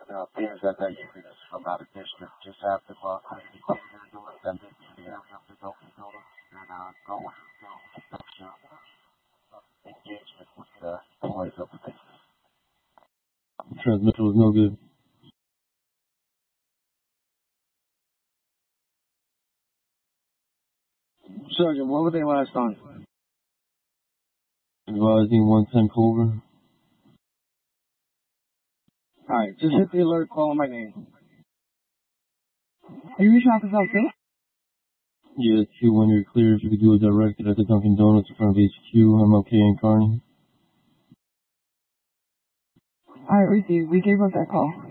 things that they use from out of district. Just have to them go engagement with the boys of the Transmission was no good. Sergeant, what were they last on? Advising 110 Culver. Alright, just hit the alert, call my name. Are you reaching out to South Bay? Yeah, Q1, you're clear. If you could do a directed at the Dunkin' Donuts in front of HQ, MLK and Kearney. Alright, received. We gave up that call.